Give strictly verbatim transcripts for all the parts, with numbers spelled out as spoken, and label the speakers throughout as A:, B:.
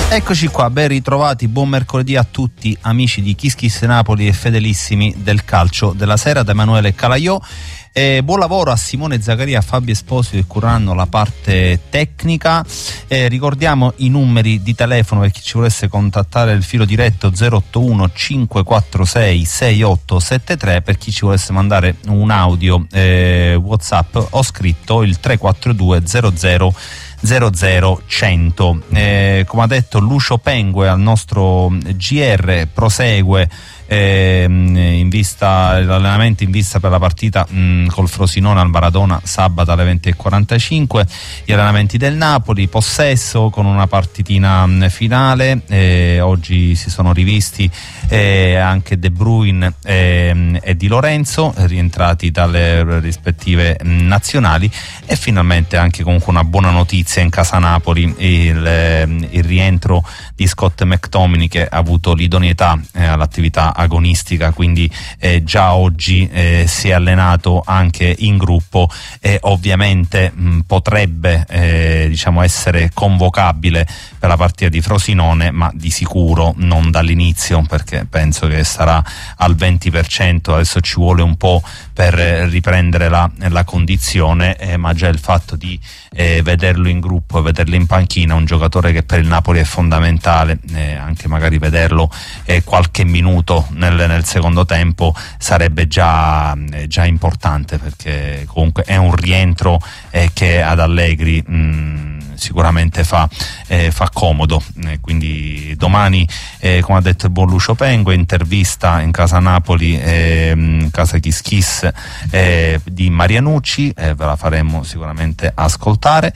A: Eccoci qua, ben ritrovati, buon mercoledì a tutti amici di Kiss Kiss Napoli e fedelissimi del calcio della sera da Emanuele Calaiò. Eh, buon lavoro a Simone Zaccaria, a Fabio Esposito che cureranno la parte tecnica. Eh, ricordiamo i numeri di telefono per chi ci volesse contattare il filo diretto zero otto uno cinque quattro sei sei otto sette tre, per chi ci volesse mandare un audio eh, WhatsApp o scritto il tre quattro due zero zero zero zero cento. Eh, come ha detto Lucio Pengue al nostro G R, prosegue eh, in vista l'allenamento in vista per la partita mh, col Frosinone al Maradona sabato alle venti e quarantacinque, gli allenamenti del Napoli, possesso con una partitina mh, finale. Eh, oggi si sono rivisti eh, anche De Bruyne eh, e Di Lorenzo, rientrati dalle rispettive mh, nazionali, e finalmente anche comunque una buona notizia in casa Napoli, il, il rientro di Scott McTominay, che ha avuto l'idoneità eh, all'attività agonistica, quindi eh, già oggi eh, si è allenato anche in gruppo e ovviamente mh, potrebbe eh, diciamo essere convocabile per la partita di Frosinone, ma di sicuro non dall'inizio, perché penso che sarà al venti per cento. Adesso ci vuole un po' per riprendere la, la condizione, eh, ma già il fatto di eh, vederlo in gruppo e vederlo in panchina, un giocatore che per il Napoli è fondamentale, eh, anche magari vederlo eh, qualche minuto nel, nel secondo tempo sarebbe già, eh, già importante, perché comunque è un rientro eh, che ad Allegri mh, sicuramente fa, eh, fa comodo. Eh, quindi domani, eh, come ha detto il buon Lucio Pengue, intervista in casa Napoli, eh, in casa Kiss Kiss eh, di Marianucci, eh, ve la faremo sicuramente ascoltare.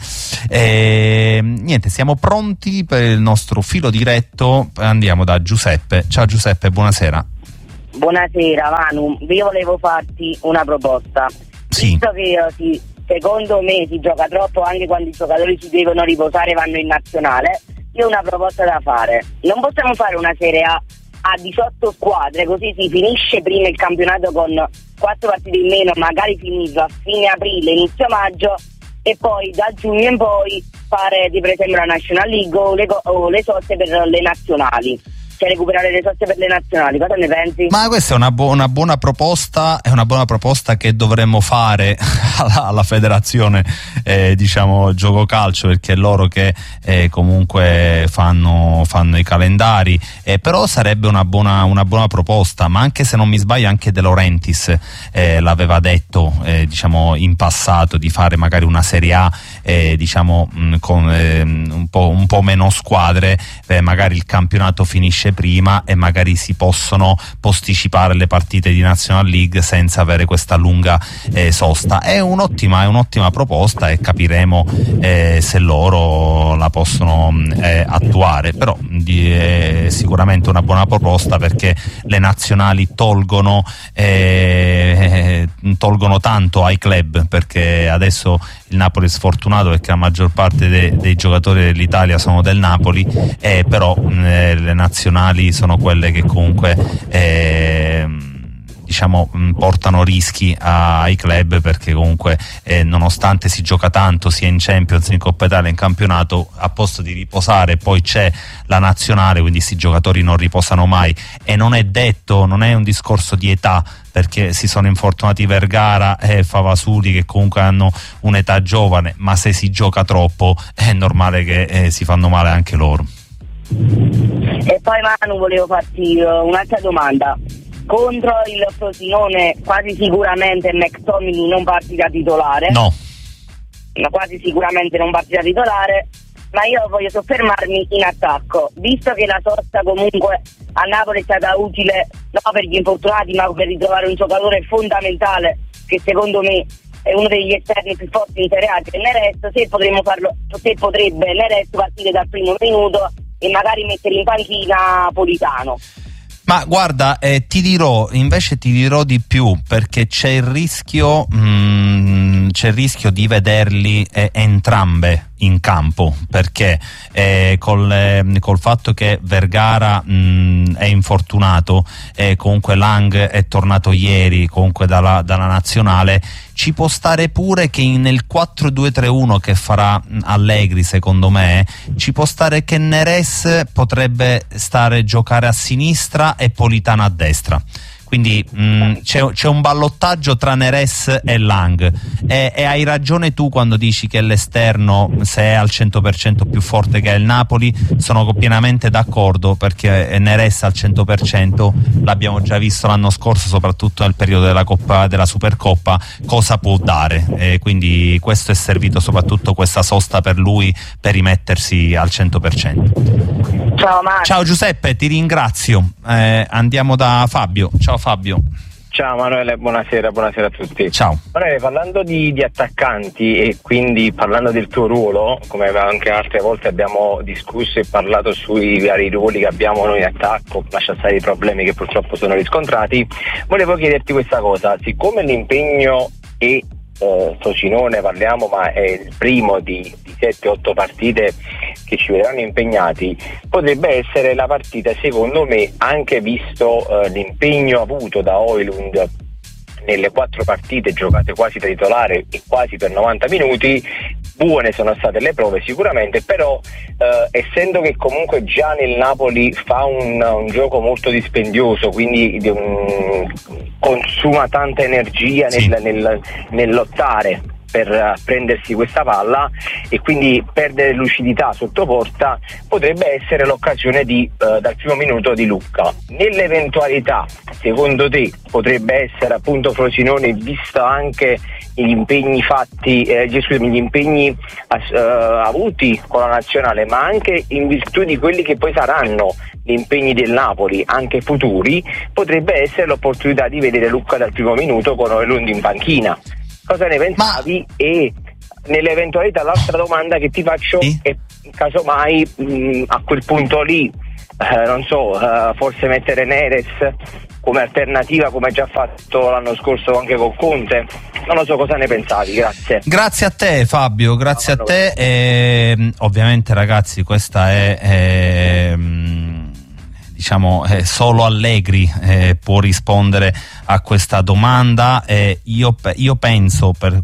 A: Eh, niente, siamo pronti per il nostro filo diretto, andiamo da Giuseppe. Ciao Giuseppe, buonasera.
B: Buonasera Manu, io volevo farti una proposta.
A: Sì.
B: Visto che uh, si, secondo me si gioca troppo anche quando i giocatori si devono riposare e vanno in nazionale, io ho una proposta da fare. Non possiamo fare una Serie A a diciotto squadre, così si finisce prima il campionato con quattro partite in meno, magari finito a fine aprile, inizio maggio, e poi da giugno in poi fare per esempio la National League o le, o le soste per le nazionali, cioè recuperare le soste per le nazionali. Cosa ne pensi? Ma
A: questa è una, bu- una buona proposta, è una buona proposta che dovremmo fare alla, alla federazione eh, diciamo gioco calcio, perché è loro che eh, comunque fanno, fanno i calendari, eh, però sarebbe una buona, una buona proposta. Ma anche se non mi sbaglio anche De Laurentiis eh, l'aveva detto eh, diciamo in passato, di fare magari una Serie A eh, diciamo mh, con eh, un, po', un po' meno squadre, eh, magari il campionato finisce prima e magari si possono posticipare le partite di National League senza avere questa lunga eh, sosta. È un'ottima, è un'ottima proposta e capiremo eh, se loro la possono eh, attuare, però di, è sicuramente una buona proposta, perché le nazionali tolgono eh, tolgono tanto ai club, perché adesso il Napoli è sfortunato perché la maggior parte de, dei giocatori dell'Italia sono del Napoli, eh, però eh, le nazionali sono quelle che comunque eh, diciamo portano rischi ai club, perché comunque eh, nonostante si gioca tanto sia in Champions, in Coppa Italia, in campionato, a posto di riposare poi c'è la nazionale, quindi questi giocatori non riposano mai. E non è detto, non è un discorso di età, perché si sono infortunati Vergara e Favasuli, che comunque hanno un'età giovane, ma se si gioca troppo è normale che eh, si fanno male anche loro.
B: E poi Manu, volevo farti uh, un'altra domanda. Contro il Frosinone quasi sicuramente McTominay non partirà titolare.
A: No.
B: Ma quasi sicuramente non partirà titolare. Ma io voglio soffermarmi in attacco, visto che la sosta comunque a Napoli è stata utile non per gli infortunati, ma per ritrovare un giocatore fondamentale che secondo me è uno degli esterni più forti in Serie A, e nel resto se potremmo farlo, se potrebbe nel resto partire dal primo minuto e magari mettere in panchina Politano.
A: Ma guarda, eh, ti dirò, invece ti dirò di più, perché c'è il rischio, mh, c'è il rischio di vederli eh, entrambe in campo, perché eh, col, eh, col fatto che Vergara mh, è infortunato e comunque Lang è tornato ieri comunque dalla, dalla nazionale, ci può stare pure che nel quattro due tre uno che farà Allegri, secondo me ci può stare che Neres potrebbe stare giocare a sinistra e Politano a destra. Quindi mh, c'è, c'è un ballottaggio tra Neres e Lang e, e hai ragione tu quando dici che l'esterno, se è al cento per cento più forte che è il Napoli, sono pienamente d'accordo, perché Neres al cento per cento l'abbiamo già visto l'anno scorso, soprattutto nel periodo della, Coppa, della Supercoppa, cosa può dare, e quindi questo è servito soprattutto questa sosta per lui per rimettersi al cento per cento.
B: Ciao Marco.
A: Ciao Giuseppe, ti ringrazio. Eh, andiamo da Fabio. Ciao Fabio.
C: Ciao Manuele, buonasera, buonasera a tutti.
A: Ciao.
C: Manuele, parlando di, di attaccanti e quindi parlando del tuo ruolo, come anche altre volte abbiamo discusso e parlato sui vari ruoli che abbiamo noi in attacco, lascia stare i problemi che purtroppo sono riscontrati, volevo chiederti questa cosa: siccome l'impegno è eh, Frosinone, parliamo, ma è il primo di sette otto partite che ci vedranno impegnati, potrebbe essere la partita, secondo me, anche visto eh, l'impegno avuto da Højlund nelle quattro partite giocate quasi da titolare e quasi per novanta minuti. Buone sono state le prove sicuramente, però eh, essendo che comunque già nel Napoli fa un, un gioco molto dispendioso, quindi um, consuma tanta energia nel,
A: sì.
C: nel, nel lottare per uh, prendersi questa palla e quindi perdere lucidità sotto porta, potrebbe essere l'occasione di uh, dal primo minuto di Lucca. Nell'eventualità, secondo te, potrebbe essere appunto Frosinone, visto anche gli impegni fatti, eh, scusami, gli impegni uh, avuti con la nazionale, ma anche in virtù di quelli che poi saranno gli impegni del Napoli, anche futuri, potrebbe essere l'opportunità di vedere Lucca dal primo minuto con Højlund in panchina. Cosa ne pensavi? Ma... E nell'eventualità, l'altra domanda che ti faccio sì? è, casomai mh, a quel punto lì, eh, non so, eh, forse mettere Neres come alternativa, come già fatto l'anno scorso anche con Conte. Non lo so, cosa ne pensavi? Grazie.
A: Grazie a te Fabio, grazie no, a te. E, ovviamente ragazzi, questa è... è diciamo eh, solo Allegri eh, può rispondere a questa domanda. eh, io, io penso per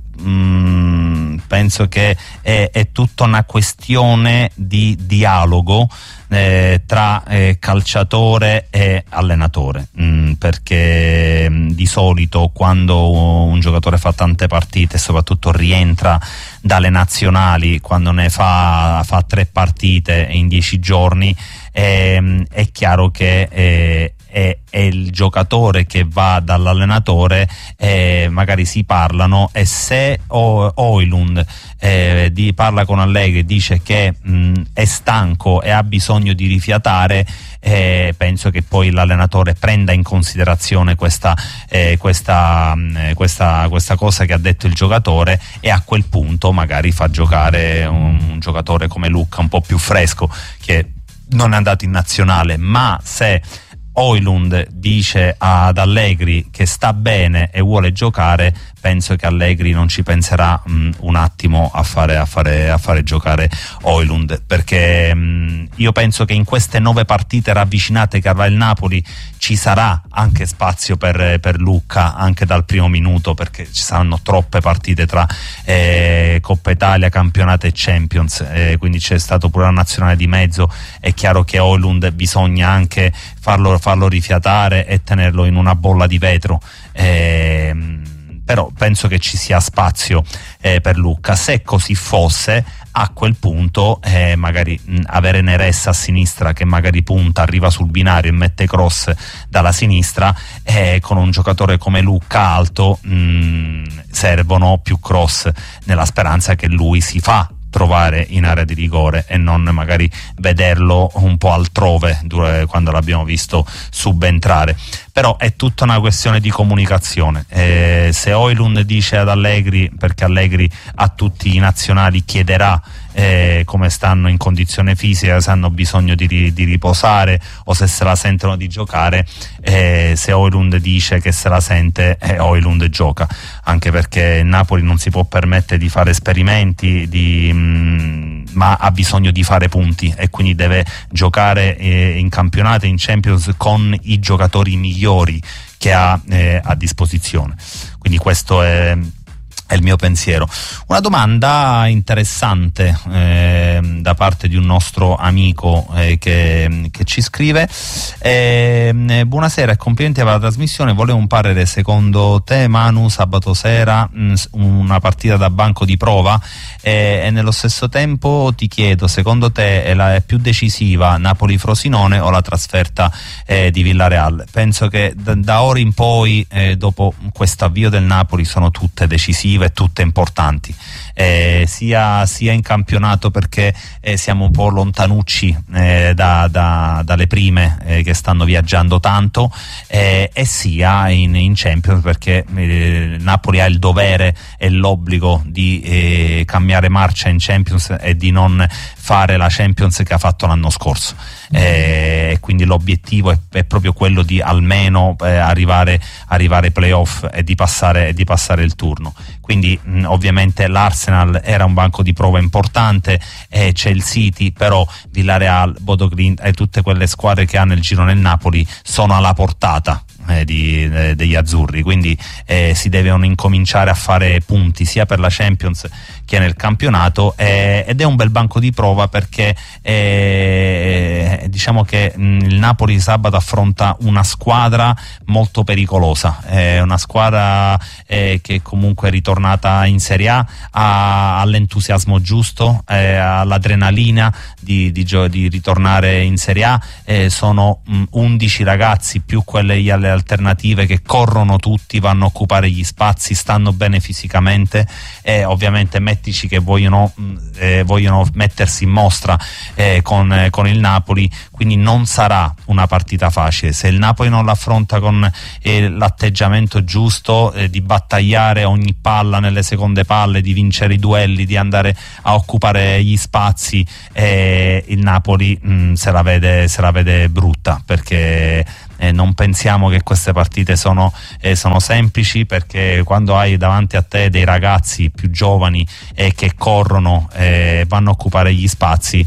A: mh, penso che è, è tutta una questione di dialogo eh, tra eh, calciatore e allenatore, mh, perché mh, di solito quando un giocatore fa tante partite e soprattutto rientra dalle nazionali, quando ne fa, fa tre partite in dieci giorni, è, è chiaro che è, è, è il giocatore che va dall'allenatore, eh, magari si parlano, e se Højlund eh, di, parla con Allegri e dice che mh, è stanco e ha bisogno di rifiatare, eh, penso che poi l'allenatore prenda in considerazione questa, eh, questa, mh, questa, questa cosa che ha detto il giocatore, e a quel punto magari fa giocare un, un giocatore come Lucca, un po' più fresco, che non è andato in nazionale. Ma se Højlund dice ad Allegri che sta bene e vuole giocare, penso che Allegri non ci penserà mh, un attimo a fare, a fare, a fare giocare Højlund, perché mh, io penso che in queste nove partite ravvicinate che avrà il Napoli ci sarà anche spazio per, per Lucca anche dal primo minuto, perché ci saranno troppe partite tra eh, Coppa Italia, campionato e Champions, eh, quindi c'è stato pure la nazionale di mezzo. È chiaro che Højlund bisogna anche farlo, farlo rifiatare e tenerlo in una bolla di vetro, eh, però penso che ci sia spazio eh, per Lucca. Se così fosse, a quel punto eh, magari mh, avere Neres a sinistra, che magari punta, arriva sul binario e mette cross dalla sinistra, eh, con un giocatore come Lucca alto mh, servono più cross, nella speranza che lui si fa trovare in area di rigore e non magari vederlo un po' altrove quando l'abbiamo visto subentrare. però è tutta una questione di comunicazione. Eh, se Højlund dice ad Allegri, perché Allegri a tutti i nazionali chiederà Eh, come stanno in condizione fisica, se hanno bisogno di, di riposare o se se la sentono di giocare, eh, se Højlund dice che se la sente, eh, Højlund gioca, anche perché Napoli non si può permettere di fare esperimenti di, mh, ma ha bisogno di fare punti e quindi deve giocare eh, in campionato e in Champions con i giocatori migliori che ha eh, a disposizione. Quindi questo è è il mio pensiero. Una domanda interessante eh, da parte di un nostro amico eh, che, che ci scrive. Eh, buonasera e complimenti per la trasmissione. Volevo un parere, secondo te Manu, sabato sera mh, una partita da banco di prova eh, e nello stesso tempo ti chiedo, secondo te è la è più decisiva Napoli-Frosinone o la trasferta eh, di Villarreal? Penso che da, da ora in poi eh, dopo questo avvio del Napoli sono tutte decisive e tutte importanti, eh, sia, sia in campionato perché eh, siamo un po' lontanucci eh, da, da, dalle prime eh, che stanno viaggiando tanto, eh, e sia in, in Champions perché eh, Napoli ha il dovere e l'obbligo di eh, cambiare marcia in Champions e di non fare la Champions che ha fatto l'anno scorso, e eh, quindi l'obiettivo è, è proprio quello di almeno eh, arrivare arrivare ai playoff e di passare, di passare il turno. Quindi mh, ovviamente l'Arsenal era un banco di prova importante, eh, c'è il City, però Villarreal, Bodo Glimt e tutte quelle squadre che ha nel girone il Napoli sono alla portata eh, di, eh, degli azzurri, quindi eh, si devono incominciare a fare punti sia per la Champions che nel campionato, eh, ed è un bel banco di prova perché eh, diciamo che mh, il Napoli sabato affronta una squadra molto pericolosa, è una squadra eh, che comunque è ritornata in Serie A, ha, ha l'entusiasmo giusto, eh, ha l'adrenalina di, di, di ritornare in Serie A, eh, sono mh, undici ragazzi più quelle alle alternative che corrono tutti, vanno a occupare gli spazi, stanno bene fisicamente, e ovviamente mettici che vogliono, eh, vogliono mettersi in mostra eh, con, eh, con il Napoli, quindi non sarà una partita facile. Se il Napoli non l'affronta con eh, l'atteggiamento giusto eh, di battagliare ogni palla nelle seconde palle, di vincere i duelli, di andare a occupare gli spazi, eh, il Napoli mh, se la vede, se la vede brutta, perché Eh, non pensiamo che queste partite sono, eh, sono semplici, perché quando hai davanti a te dei ragazzi più giovani eh, che corrono e eh, vanno a occupare gli spazi,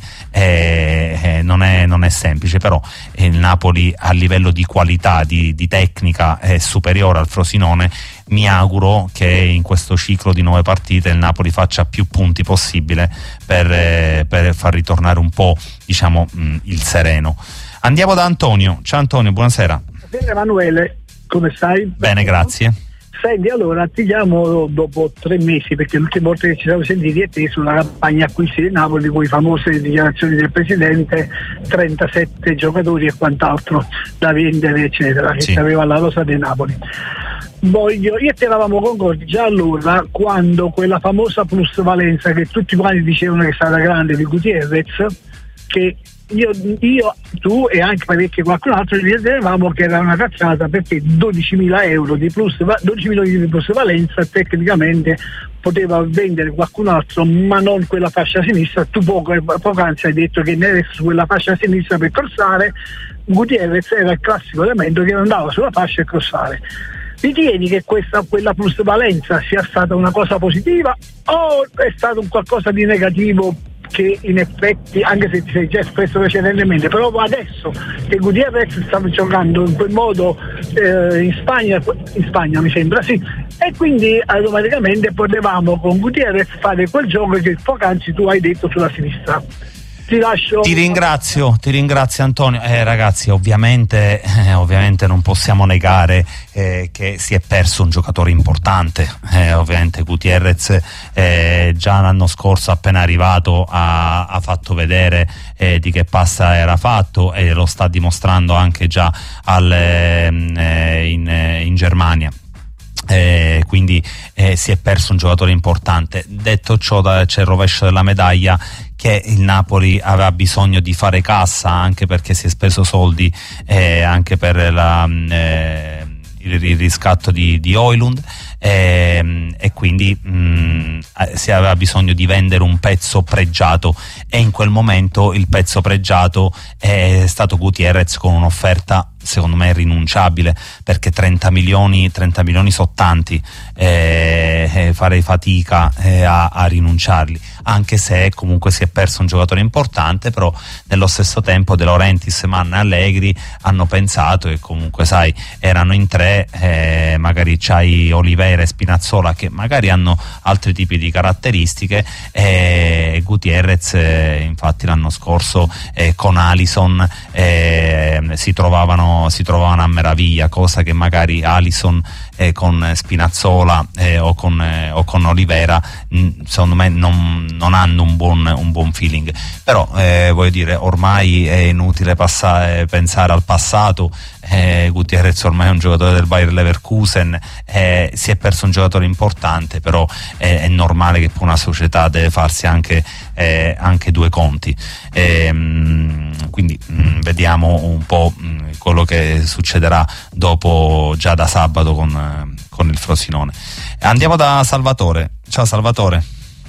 A: eh, eh, non, è, non è semplice. Però eh, il Napoli a livello di qualità, di, di tecnica è superiore al Frosinone. Mi auguro che in questo ciclo di nove partite il Napoli faccia più punti possibile per, eh, per far ritornare un po', diciamo, mh, il sereno. Andiamo da Antonio. Ciao Antonio, buonasera.
D: Buonasera Emanuele, come stai?
A: Bene, grazie.
D: Senti, allora ti chiamo dopo tre mesi, perché l'ultima volta che ci siamo sentiti è te sulla campagna acquisti di Napoli, con le famose dichiarazioni del presidente, trentasette giocatori e quant'altro da vendere eccetera, che
A: sì,
D: aveva la rosa di Napoli. Voglio, io e te eravamo concordi già allora, quando quella famosa plusvalenza che tutti quanti dicevano che è stata grande di Gutierrez, che Io, io, tu e anche parecchio qualcun altro gli ritenevamo che era una cazzata, perché dodicimila euro di plus, dodici milioni di plusvalenza tecnicamente poteva vendere qualcun altro, ma non quella fascia sinistra. Tu poco, poc'anzi hai detto che ne su quella fascia sinistra per crossare. Gutierrez era il classico elemento che andava sulla fascia e crossare. Ritieni che questa, quella plusvalenza sia stata una cosa positiva o è stato un qualcosa di negativo, che in effetti, anche se ti sei già espresso precedentemente, però adesso che Gutierrez sta giocando in quel modo eh, in Spagna, in Spagna mi sembra, sì, e quindi automaticamente potevamo con Gutierrez fare quel gioco che poc'anzi tu hai detto sulla sinistra. Ti lascio.
A: Ti ringrazio, ti ringrazio Antonio. Eh, ragazzi, ovviamente, eh, ovviamente non possiamo negare eh, che si è perso un giocatore importante. Eh, ovviamente Gutierrez eh, già l'anno scorso, appena arrivato, ha, ha fatto vedere eh, di che pasta era fatto, e lo sta dimostrando anche già al, eh, in, in Germania. Eh, quindi eh, si è perso un giocatore importante. Detto ciò, da, c'è il rovescio della medaglia, che il Napoli aveva bisogno di fare cassa, anche perché si è speso soldi eh, anche per la, eh, il, il riscatto di, di Højlund, eh, e quindi mh, si aveva bisogno di vendere un pezzo pregiato, e in quel momento il pezzo pregiato è stato Gutiérrez, con un'offerta secondo me rinunciabile, perché trenta milioni sono tanti, eh, eh, farei fatica eh, a, a rinunciarli, anche se comunque si è perso un giocatore importante. Però nello stesso tempo De Laurentiis, Manna e Allegri hanno pensato, e comunque sai, erano in tre, eh, magari c'hai Oliveira e Spinazzola che magari hanno altri tipi di caratteristiche, e eh, Gutiérrez eh, infatti l'anno scorso eh, con Alisson eh, si trovavano si trovavano a meraviglia, cosa che magari Alisson eh, con Spinazzola eh, o, con, eh, o con Oliveira mh, secondo me non, non hanno un buon, un buon feeling. Però eh, voglio dire, ormai è inutile passare, pensare al passato. eh, Gutiérrez ormai è un giocatore del Bayer Leverkusen, eh, si è perso un giocatore importante, però eh, è normale che una società deve farsi anche, eh, anche due conti, eh, mh, quindi mh, vediamo un po' mh, quello che succederà dopo, già da sabato con, eh, con il Frosinone. Andiamo da Salvatore. Ciao Salvatore.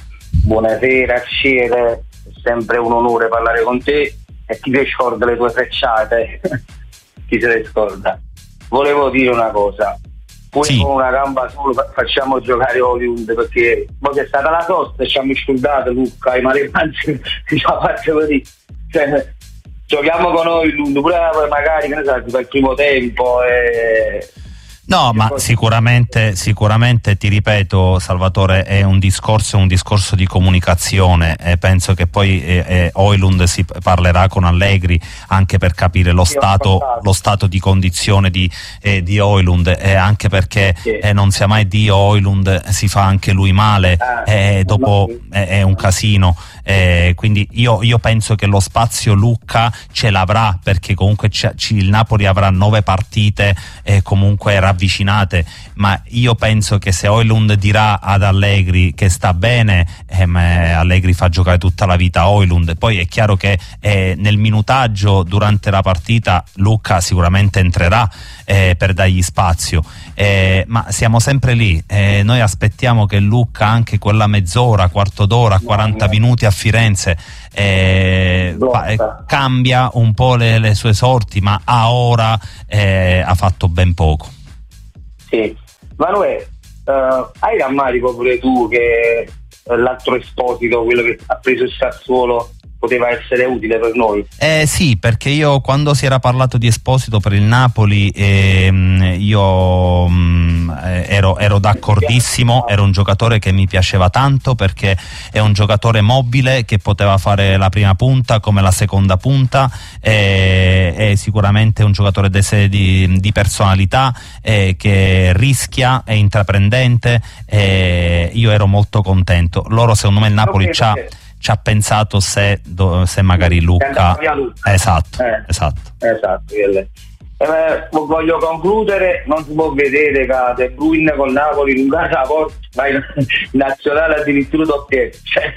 E: Buonasera, Ciele, è sempre un onore parlare con te, e ti ricordo le tue frecciate. Chi se le scorda? Volevo dire una cosa, poi sì, con una gamba sola facciamo giocare Højlund, perché poi è stata la sosta e ci hanno scordato Luca, i malefanzi ci ha fatto così, cioè, giochiamo con Højlund pure magari, che ne sai, per il primo tempo e...
A: No, ma sicuramente, sicuramente ti ripeto Salvatore, è un discorso, un discorso di comunicazione, e penso che poi eh, eh, Højlund si parlerà con Allegri anche per capire lo stato, lo stato di condizione di, eh, di Højlund, eh, anche perché eh, non sia mai Dio, Højlund si fa anche lui male, eh, dopo eh, è un casino, eh, quindi io, io penso che lo spazio Lucca ce l'avrà, perché comunque c- c- il Napoli avrà nove partite e eh, comunque ravvicinate, ma io penso che se Højlund dirà ad Allegri che sta bene, eh, Allegri fa giocare tutta la vita Højlund. Poi è chiaro che eh, nel minutaggio durante la partita Lucca sicuramente entrerà eh, per dargli spazio, eh, ma siamo sempre lì, eh, noi aspettiamo che Lucca anche quella mezz'ora, quarto d'ora, quaranta minuti a Firenze eh, fa, eh, cambia un po' le, le sue sorti, ma a ora eh, ha fatto ben poco.
E: Sì. Manuel, uh, hai rammarico pure tu che uh, l'altro Esposito, quello che ha preso il Sassuolo, poteva essere utile per noi?
A: Eh sì, perché io quando si era parlato di Esposito per il Napoli ehm, io mh, ero, ero d'accordissimo, era un giocatore che mi piaceva tanto, perché è un giocatore mobile che poteva fare la prima punta come la seconda punta, eh, è sicuramente un giocatore de, di, di personalità, eh, che rischia, è intraprendente, eh, io ero molto contento. Loro, secondo me il Napoli okay, c'ha okay. ci ha pensato se, do, se magari Lucca, esatto,
E: eh,
A: esatto.
E: esatto eh, voglio concludere, non si può vedere che De Bruyne con Napoli in casa la porta, vai nazionale addirittura doppietto, cioè.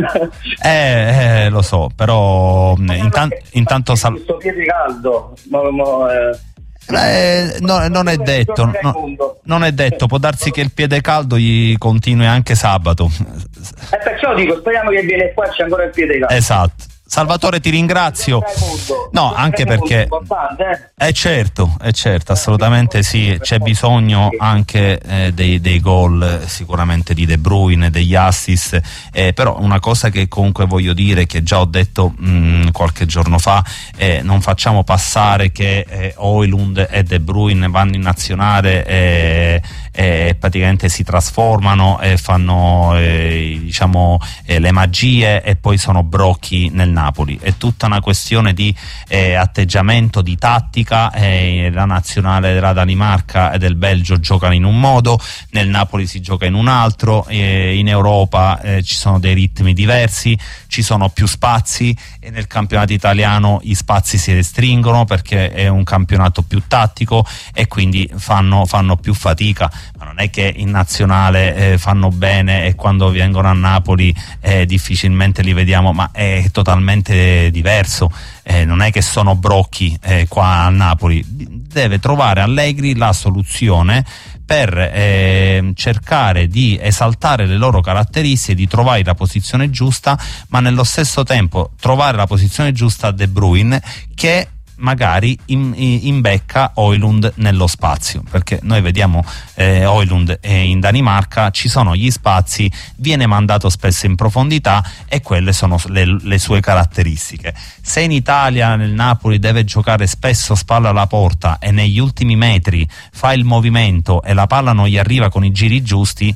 A: eh, eh, lo so, però intan- intanto sal-
E: questo piede caldo mo, mo, eh.
A: Eh, no, non è detto, no, non è detto, può darsi che il piede caldo gli continui anche sabato.
E: E perciò dico, speriamo che viene qua, c'è ancora il piede caldo.
A: Esatto. Salvatore, ti ringrazio. No, anche perché è eh certo, è certo, assolutamente sì, c'è bisogno anche eh, dei, dei gol sicuramente di De Bruyne, degli assist, eh, però una cosa che comunque voglio dire, che già ho detto mh, qualche giorno fa, eh, non facciamo passare che eh, Højlund e De Bruyne vanno in nazionale e, e praticamente si trasformano e fanno eh, diciamo eh, le magie e poi sono brocchi nel Napoli. Napoli, è tutta una questione di eh, atteggiamento, di tattica. Eh, la nazionale della Danimarca e del Belgio giocano in un modo, nel Napoli si gioca in un altro, eh, in Europa eh, ci sono dei ritmi diversi, ci sono più spazi, e nel campionato italiano gli spazi si restringono perché è un campionato più tattico e quindi fanno, fanno più fatica. Ma non è che in nazionale eh, fanno bene e quando vengono a Napoli eh, difficilmente li vediamo, ma è totalmente diverso. Eh, non è che sono brocchi eh, qua a Napoli. Deve trovare Allegri la soluzione per eh, cercare di esaltare le loro caratteristiche, di trovare la posizione giusta, ma nello stesso tempo trovare la posizione giusta a De Bruyne, che magari imbecca Højlund nello spazio, perché noi vediamo eh, Højlund in Danimarca, ci sono gli spazi, viene mandato spesso in profondità e quelle sono le, le sue caratteristiche. Se in Italia, nel Napoli, deve giocare spesso spalla alla porta e negli ultimi metri fa il movimento e la palla non gli arriva con i giri giusti,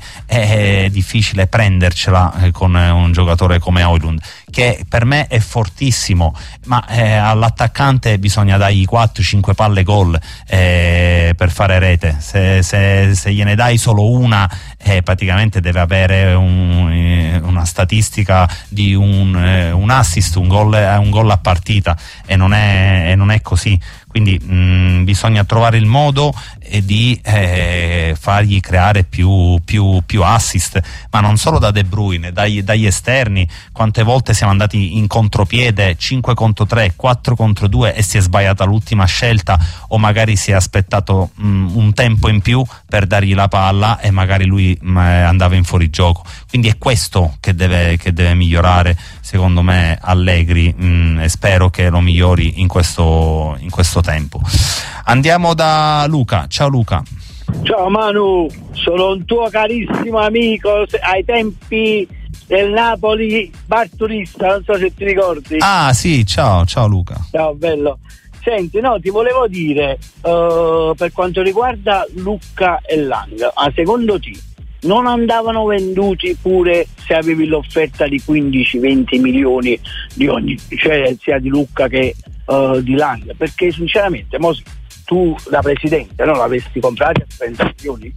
A: è difficile prendercela con un giocatore come Højlund, che per me è fortissimo, ma eh, all'attaccante bisogna dargli quattro cinque palle gol eh, per fare rete. Se, se, se gliene dai solo una, eh, praticamente deve avere un, eh, una statistica di un, eh, un assist, un gol, un gol a partita, e non è, e non è così. Quindi mh, bisogna trovare il modo eh, di eh, fargli creare più, più, più assist, ma non solo da De Bruyne, dagli, dagli esterni. Quante volte siamo andati in contropiede, cinque contro tre, quattro contro due, e si è sbagliata l'ultima scelta, o magari si è aspettato mh, un tempo in più per dargli la palla e magari lui mh, andava in fuorigioco. Quindi è questo che deve, che deve migliorare, secondo me, Allegri, mh, e spero che lo migliori in questo, in questo tempo. Andiamo da Luca. Ciao Luca.
F: Ciao Manu, sono un tuo carissimo amico ai tempi del Napoli bar turista, non so se ti ricordi.
A: Ah sì, ciao, ciao Luca.
F: Ciao, bello. Senti, no, ti volevo dire, uh, per quanto riguarda Lucca e Lang, a secondo te non andavano venduti pure se avevi l'offerta di quindici venti milioni di ogni, cioè sia di Lucca che uh, di Lang? Perché sinceramente mo, tu da presidente non l'avresti comprati a trenta milioni?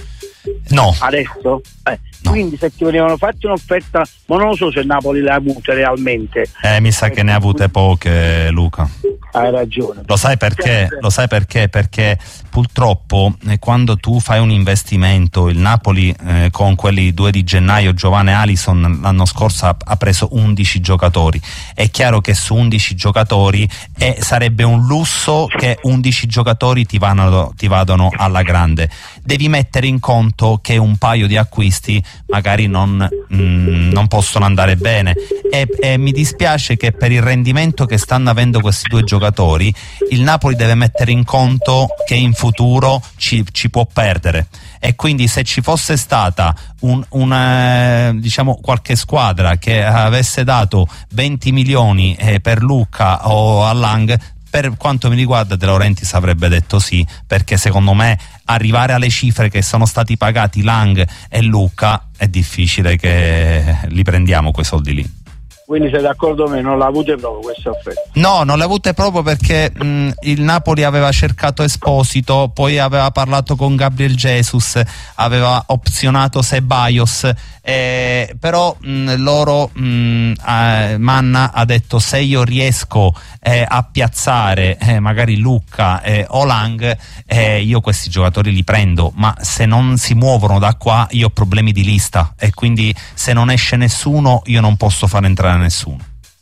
A: No.
F: Adesso? Eh,
A: no.
F: Quindi se ti venivano fatti un'offerta, ma non lo so se il Napoli le ha avute realmente.
A: Eh, mi sa che ne ha avute poche, Luca.
F: Hai ragione.
A: Lo sai perché? Lo sai perché? Perché purtroppo eh, quando tu fai un investimento, il Napoli eh, con quelli due di gennaio, Giovane e Alisson, l'anno scorso ha, ha preso undici giocatori. È chiaro che su undici giocatori eh, sarebbe un lusso che undici giocatori ti, vanno, ti vadano alla grande. Devi mettere in conto che un paio di acquisti magari non, mh, non possono andare bene, e, e mi dispiace che per il rendimento che stanno avendo questi due giocatori il Napoli deve mettere in conto che in futuro ci, ci può perdere, e quindi se ci fosse stata un, una, diciamo, qualche squadra che avesse dato venti milioni eh, per Lucca o a Lang, per quanto mi riguarda De Laurentiis avrebbe detto sì, perché secondo me arrivare alle cifre che sono stati pagati Lang e Lucca è difficile che li prendiamo quei soldi lì.
F: Quindi sei d'accordo con me, non l'ha avute proprio queste offerte?
A: No, non le ha avute proprio perché mh, il Napoli aveva cercato Esposito, poi aveva parlato con Gabriel Jesus, aveva opzionato Ceballos, eh, però mh, loro mh, eh, Manna ha detto: se io riesco eh, a piazzare eh, magari Lucca eh, o Lang, eh, io questi giocatori li prendo, ma se non si muovono da qua io ho problemi di lista, e quindi se non esce nessuno io non posso far entrare nessuno.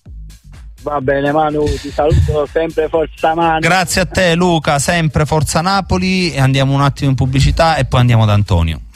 F: Va bene Manu, ti saluto, sempre forza Manu.
A: Grazie a te Luca, sempre forza Napoli, e andiamo un attimo in pubblicità e poi andiamo da Antonio.